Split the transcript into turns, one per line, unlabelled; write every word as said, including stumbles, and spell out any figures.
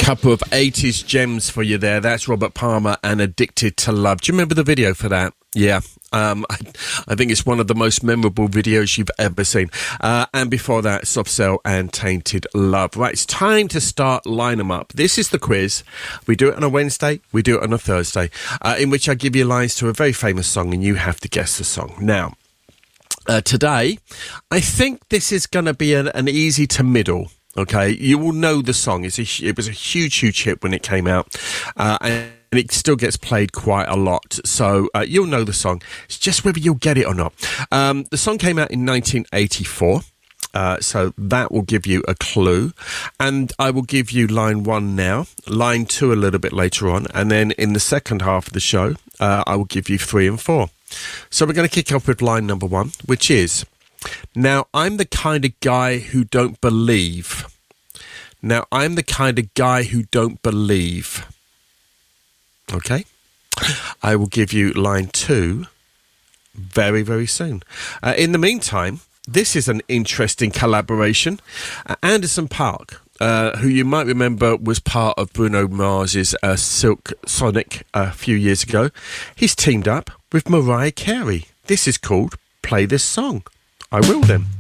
Couple of eighties gems for you there. That's Robert Palmer and Addicted to Love. Do you remember the video for that? Yeah. Um, I, I think it's one of the most memorable videos you've ever seen. Uh, and before that, Soft Cell and Tainted Love. Right, it's time to start Line 'em Up. This is the quiz. We do it on a Wednesday, we do it on a Thursday, uh, in which I give you lines to a very famous song and you have to guess the song. Now, uh, today, I think this is going to be an, an easy to middle. Okay, you will know the song. It's a, it was a huge, huge hit when it came out, uh, and it still gets played quite a lot. So uh, you'll know the song. It's just whether you'll get it or not. Um, the song came out in nineteen eighty-four, uh, so that will give you a clue. And I will give you line one now, line two a little bit later on, and then in the second half of the show, uh, I will give you three and four. So we're going to kick off with line number one, which is... Now, I'm the kind of guy who don't believe. Now, I'm the kind of guy who don't believe. Okay? I will give you line two very, very soon. Uh, in the meantime, this is an interesting collaboration. Uh, Anderson .Paak, uh, who you might remember was part of Bruno Mars's uh, Silk Sonic a few years ago, he's teamed up with Mariah Carey. This is called Play This Song. I will then.